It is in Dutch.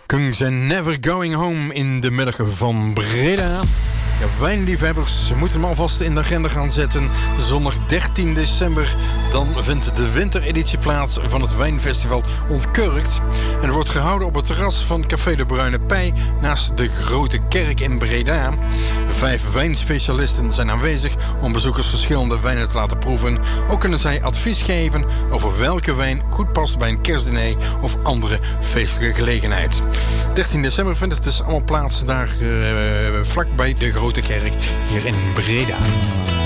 Kungs en Never Going Home in de middag van Breda. Ja, wijnliefhebbers moeten hem alvast in de agenda gaan zetten. Zondag 13 december, dan vindt de wintereditie plaats van het wijnfestival Ontkurkt. En het wordt gehouden op het terras van Café de Bruine Pij naast de Grote Kerk in Breda. 5 wijnspecialisten zijn aanwezig om bezoekers verschillende wijnen te laten proeven. Ook kunnen zij advies geven over welke wijn goed past bij een kerstdiner of andere feestelijke gelegenheid. 13 december vindt het dus allemaal plaats daar vlak bij de Grote Kerk hier in Breda.